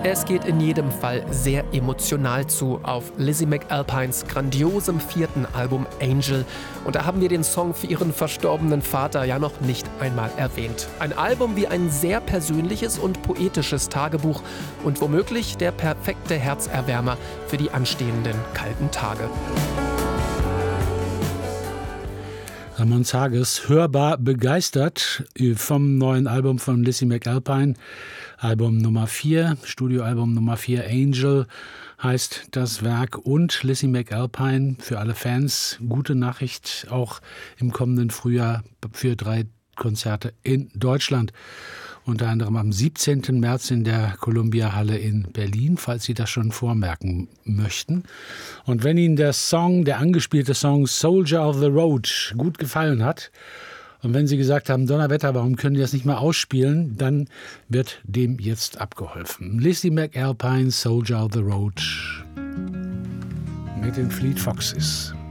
Es geht in jedem Fall sehr emotional zu auf Lizzie McAlpines grandiosem 4. Album Angel. Und da haben wir den Song für ihren verstorbenen Vater ja noch nicht einmal erwähnt. Ein Album wie ein sehr persönliches und poetisches Tagebuch und womöglich der perfekte Herzerwärmer für die anstehenden kalten Tage. Ramon Zages hörbar begeistert vom neuen Album von Lizzie McAlpine. Album Nummer 4, Studioalbum Nummer 4, Angel heißt das Werk. Und Lizzie McAlpine, für alle Fans, gute Nachricht, auch im kommenden Frühjahr für 3 Konzerte in Deutschland. Unter anderem am 17. März in der Columbia-Halle in Berlin, falls Sie das schon vormerken möchten. Und wenn Ihnen der angespielte Song Soldier of the Road gut gefallen hat und wenn Sie gesagt haben, Donnerwetter, warum können die das nicht mal ausspielen, dann wird dem jetzt abgeholfen. Lizzie McAlpine, Soldier of the Road mit den Fleet Foxes.